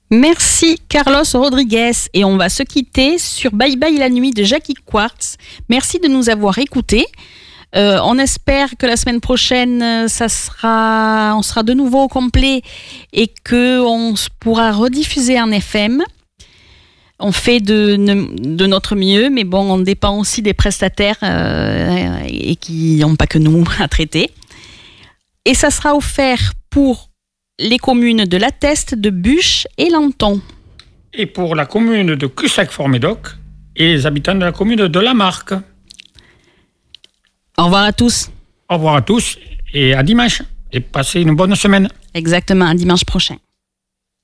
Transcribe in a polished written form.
Merci Carlos Rodriguez. Et on va se quitter sur Bye Bye la nuit de Jackie Quartz. Merci de nous avoir écoutés. On espère que la semaine prochaine, on sera de nouveau au complet et qu'on pourra rediffuser en FM. On fait de notre mieux, mais bon, on dépend aussi des prestataires et qui n'ont pas que nous à traiter. Et ça sera offert pour les communes de La Teste, de Buche et Lanton. Et pour la commune de Cussac-Fort-Médoc et les habitants de la commune de Lamarque. Au revoir à tous. Au revoir à tous et à dimanche. Et passez une bonne semaine. Exactement, à dimanche prochain.